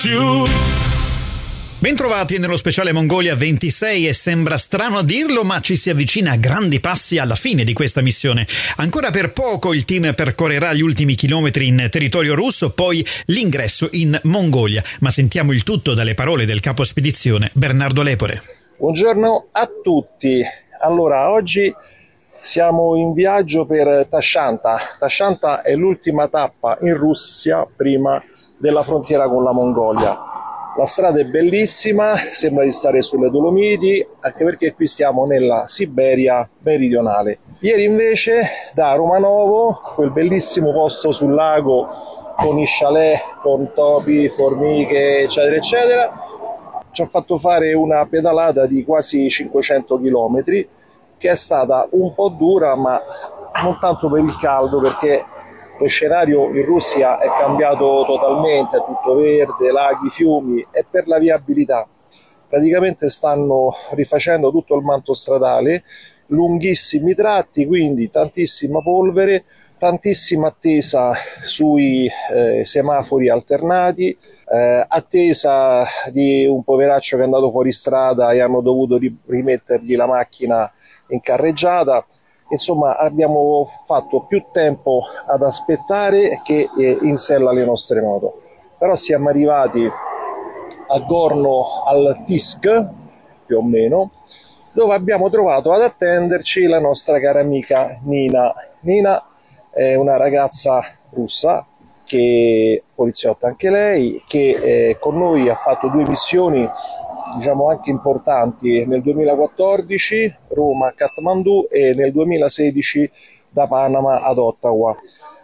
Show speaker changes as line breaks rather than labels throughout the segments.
Bentrovati nello speciale Mongolia 26 e sembra strano a dirlo, ma ci si avvicina a grandi passi alla fine di questa missione. Ancora per poco il team percorrerà gli ultimi chilometri in territorio russo, poi l'ingresso in Mongolia. Ma sentiamo il tutto dalle parole del capo spedizione Bernardo Lepore.
Buongiorno a tutti. Allora, oggi siamo in viaggio per Tashanta. Tashanta è l'ultima tappa in Russia prima della frontiera con la Mongolia. La strada è bellissima, sembra di stare sulle Dolomiti, anche perché qui stiamo nella Siberia meridionale. Ieri invece da Romanovo, quel bellissimo posto sul lago con i chalet, con topi, formiche, eccetera, eccetera, ci ha fatto fare una pedalata di quasi 500 km, che è stata un po' dura, ma non tanto per il caldo, perché lo scenario in Russia è cambiato totalmente, è tutto verde, laghi, fiumi, e per la viabilità. Praticamente stanno rifacendo tutto il manto stradale, lunghissimi tratti, quindi tantissima polvere, tantissima attesa sui semafori alternati, attesa di un poveraccio che è andato fuori strada e hanno dovuto rimettergli la macchina in carreggiata. Insomma, abbiamo fatto più tempo ad aspettare che in sella alle nostre moto. Però siamo arrivati a Gorno al Tisk, più o meno, dove abbiamo trovato ad attenderci la nostra cara amica Nina. Nina è una ragazza russa, che poliziotta anche lei, che con noi ha fatto 2 missioni, diciamo anche importanti, nel 2014 Roma a Kathmandu e nel 2016 da Panama ad Ottawa.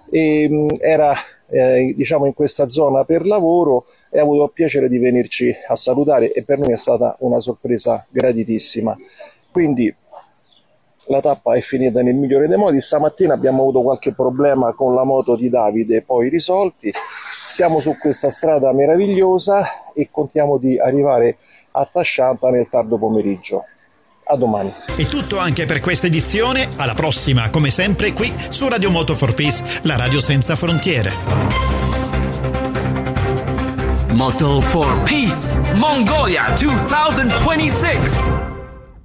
Era diciamo in questa zona per lavoro e ha avuto il piacere di venirci a salutare, e per noi è stata una sorpresa gratitissima. Quindi la tappa è finita nel migliore dei modi. Stamattina abbiamo avuto qualche problema con la moto di Davide, poi risolti. Siamo su questa strada meravigliosa e contiamo di arrivare a Tashanta nel tardo pomeriggio. A domani.
È tutto anche per questa edizione. Alla prossima, come sempre, qui su Radio Moto for Peace, la radio senza frontiere.
Moto for Peace Mongolia 2026.